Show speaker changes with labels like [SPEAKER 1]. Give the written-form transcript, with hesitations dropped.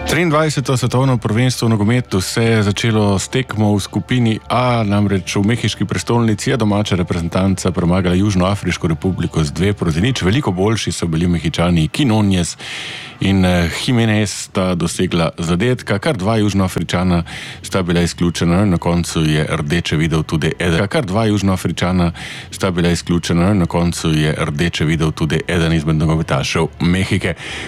[SPEAKER 1] 23. svetovno prvenstvo v nogometu se je začelo s tekmo v skupini A, namreč v mehiški prestolnici je domača reprezentanca premagala Južnoafriško republiko z 2-0. Veliko boljši so bili Mehičani Quinones in Jimenez sta dosegla zadetka, kar dva Južnoafričana sta bila izključena, na koncu je rdeče videl tudi eden izmed nogometašev Mehike.